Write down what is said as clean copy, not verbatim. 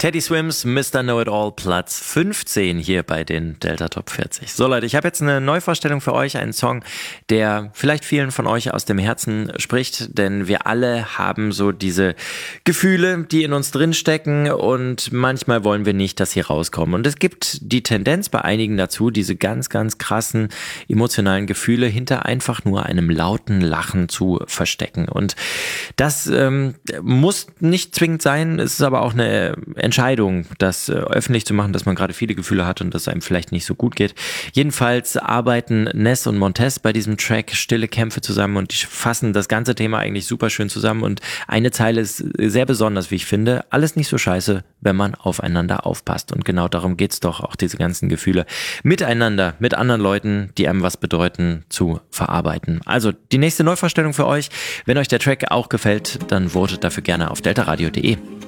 Teddy Swims, Mr. Know-It-All, Platz 15 hier bei den Delta Top 40. So Leute, ich habe jetzt eine Neuvorstellung für euch, einen Song, der vielleicht vielen von euch aus dem Herzen spricht, denn wir alle haben so diese Gefühle, die in uns drinstecken und manchmal wollen wir nicht, dass sie rauskommen. Und es gibt die Tendenz bei einigen dazu, diese ganz, ganz krassen emotionalen Gefühle hinter einfach nur einem lauten Lachen zu verstecken. Und das muss nicht zwingend sein, es ist aber auch eine Entscheidung, das öffentlich zu machen, dass man gerade viele Gefühle hat und dass es einem vielleicht nicht so gut geht. Jedenfalls arbeiten Ness und Montez bei diesem Track Stille Kämpfe zusammen und die fassen das ganze Thema eigentlich super schön zusammen und eine Zeile ist sehr besonders, wie ich finde. Alles nicht so scheiße, wenn man aufeinander aufpasst und genau darum geht's doch, auch diese ganzen Gefühle miteinander, mit anderen Leuten, die einem was bedeuten, zu verarbeiten. Also die nächste Neuvorstellung für euch. Wenn euch der Track auch gefällt, dann votet dafür gerne auf deltaradio.de.